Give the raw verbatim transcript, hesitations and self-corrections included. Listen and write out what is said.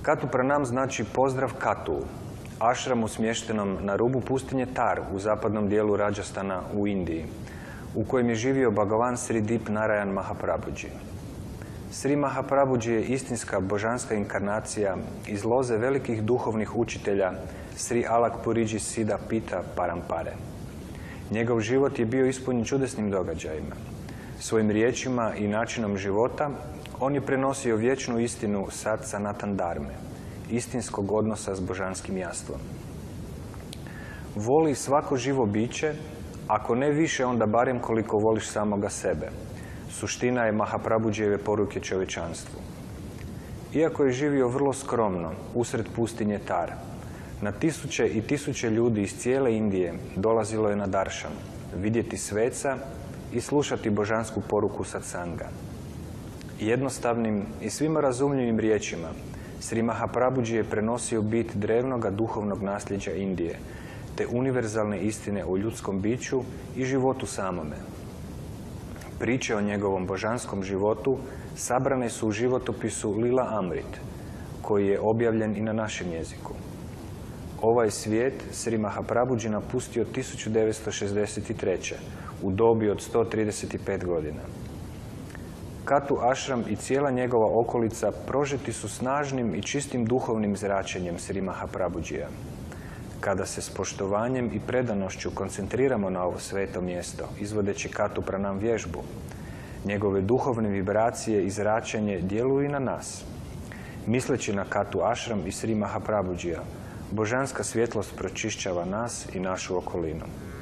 Katu Pranam znači pozdrav Katu, ašramu smještenom na rubu pustinje Tar u zapadnom dijelu Rajasthana u Indiji, u kojem je živio Bhagavan Sri Dip Narayan Mahaprabhuji. Sri Mahaprabhuji je istinska božanska inkarnacija iz loze velikih duhovnih učitelja Sri Alak Puriji Siddha Pita Parampare. Njegov život je bio ispunjen čudesnim događajima. Svojim riječima i načinom života on je prenosio vječnu istinu Sat Sanatan Dharme, istinskog odnosa s božanskim jastvom. Voli svako živo biće, ako ne više, onda barem koliko voliš samoga sebe. Suština je Mahaprabhuđijeve poruke čovječanstvu. Iako je živio vrlo skromno, usred pustinje Tar, na tisuće i tisuće ljudi iz cijele Indije dolazilo je na daršan, vidjeti sveca i slušati božansku poruku satsanga. Jednostavnim i svima razumljivim riječima Sri Mahaprabhuji je prenosio bit drevnoga duhovnog nasljeđa Indije, te univerzalne istine o ljudskom biću i životu samome. Priče o njegovom božanskom životu sabrane su u životopisu Lila Amrit, koji je objavljen i na našem jeziku. Ovaj svijet Sri Mahaprabhuji napustio tisuću devetsto šezdeset treće. u dobi od sto trideset pet godina. Katu Ashram i cijela njegova okolica prožeti su snažnim i čistim duhovnim zračenjem Sri Mahaprabhuđija. Kada se s poštovanjem i predanošću koncentriramo na ovo sveto mjesto, izvodeći Katu Pranam vježbu, njegove duhovne vibracije i zračenje djeluju i na nas. Misleći na Katu Ashram i Sri Mahaprabhuđija, božanska svjetlost pročišćava nas i našu okolinu.